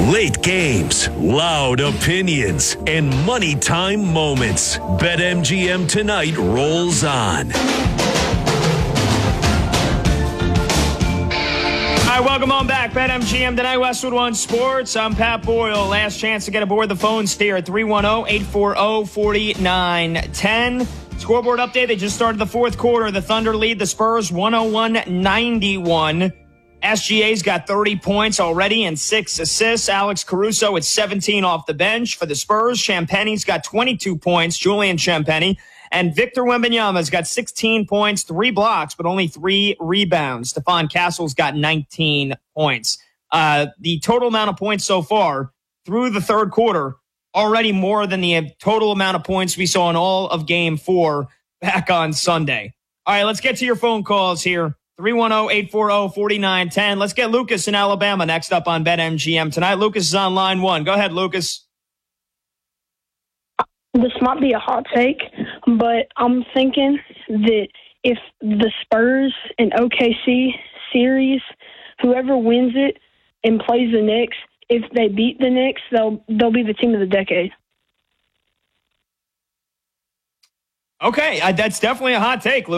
Late games, loud opinions, and money time moments. BetMGM tonight rolls on. All right, welcome on back. BetMGM tonight, Westwood One Sports. I'm Pat Boyle. Last chance to get aboard the phones here at 310-840-4910. Scoreboard update. They just started the fourth quarter. The Thunder lead the Spurs 101-91. SGA's got 30 points already and 6 assists. Alex Caruso with 17 off the bench for the Spurs. Champagne's got 22 points. Julian Champagne. And Victor Wembanyama's got 16 points, 3 blocks, but only 3 rebounds. Stephon Castle's got 19 points. The total amount of points so far through the third quarter, already more than the total amount of points we saw in all of Game 4 back on Sunday. All right, let's get to your phone calls here. 310-840-4910. Let's get Lucas in Alabama next up on BetMGM tonight. Lucas is on line 1. Go ahead, Lucas. This might be a hot take, but I'm thinking that if the Spurs and OKC series, whoever wins it and plays the Knicks, if they beat the Knicks, they'll be the team of the decade. Okay, that's definitely a hot take, Lucas.